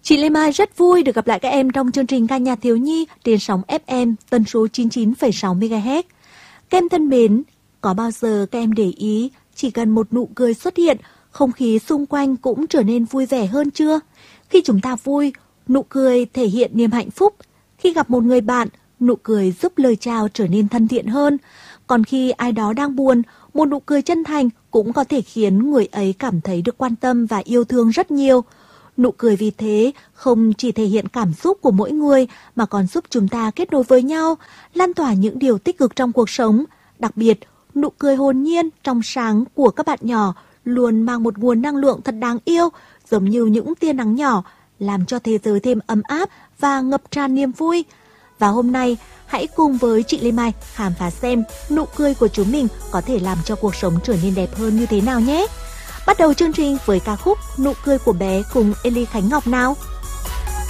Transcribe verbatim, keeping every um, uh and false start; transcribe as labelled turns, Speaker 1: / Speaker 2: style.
Speaker 1: Chị Lê Mai rất vui được gặp lại các em trong chương trình ca nhạc thiếu nhi trên sóng ép em tần số chín mươi chín phẩy sáu mê ga héc. Các em thân mến, có bao giờ các em để ý chỉ cần một nụ cười xuất hiện, không khí xung quanh cũng trở nên vui vẻ hơn chưa? Khi chúng ta vui, nụ cười thể hiện niềm hạnh phúc. Khi gặp một người bạn, nụ cười giúp lời chào trở nên thân thiện hơn. Còn khi ai đó đang buồn, một nụ cười chân thành cũng có thể khiến người ấy cảm thấy được quan tâm và yêu thương rất nhiều. Nụ cười vì thế không chỉ thể hiện cảm xúc của mỗi người mà còn giúp chúng ta kết nối với nhau, lan tỏa những điều tích cực trong cuộc sống. Đặc biệt, nụ cười hồn nhiên, trong sáng của các bạn nhỏ luôn mang một nguồn năng lượng thật đáng yêu, giống như những tia nắng nhỏ, làm cho thế giới thêm ấm áp và ngập tràn niềm vui. Và hôm nay, hãy cùng với chị Lê Mai khám phá xem nụ cười của chúng mình có thể làm cho cuộc sống trở nên đẹp hơn như thế nào nhé. Bắt đầu chương trình với ca khúc Nụ cười của bé cùng Eli Khánh Ngọc nào.